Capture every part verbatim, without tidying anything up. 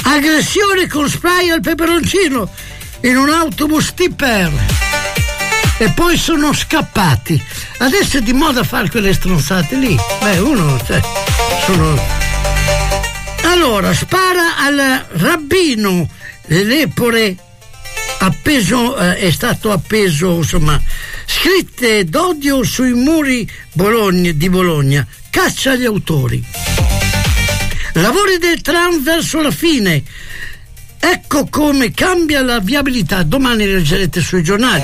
aggressione con spray al peperoncino in un autobus tipper e poi sono scappati. Adesso è di moda fare quelle stronzate lì. Beh, uno, cioè, sono... Allora, spara al rabbino Lepore, appeso, eh, è stato appeso, insomma, scritte d'odio sui muri Bologna, di Bologna, caccia gli autori. Lavori del tram verso la fine, ecco come cambia la viabilità, domani leggerete sui giornali.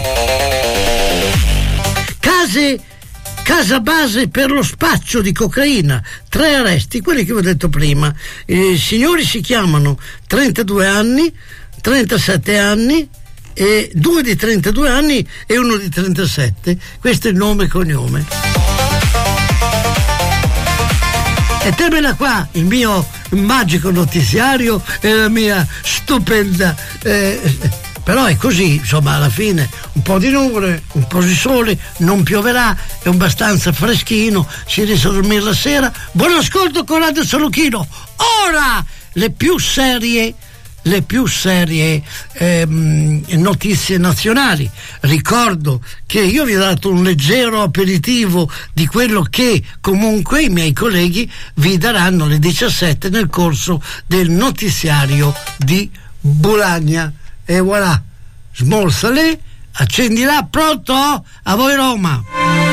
Case, casa base per lo spaccio di cocaina, tre arresti, quelli che vi ho detto prima. I signori si chiamano trentadue anni, trentasette anni, e due di trentadue anni e uno di trentasette. Questo è il nome e cognome. E termina qua il mio magico notiziario e la mia stupenda eh, però è così, insomma, alla fine un po' di nuvole, un po' di sole, non pioverà, è abbastanza freschino, si riesce a dormire la sera. Buon ascolto con Radio Saluchino. Ora le più serie le più serie ehm, notizie nazionali. Ricordo che io vi ho dato un leggero aperitivo di quello che comunque i miei colleghi vi daranno alle diciassette nel corso del notiziario di Bologna. E voilà, smorza lì, accendila, pronto? A voi Roma.